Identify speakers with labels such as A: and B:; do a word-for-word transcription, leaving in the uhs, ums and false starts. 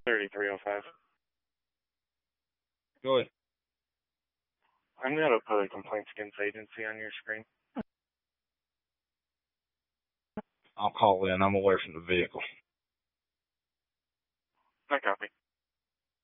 A: thirty-three oh five.
B: Go ahead.
A: I'm going to put a complaints against agency on your screen.
B: I'll call in. I'm away from the vehicle.
A: I copy.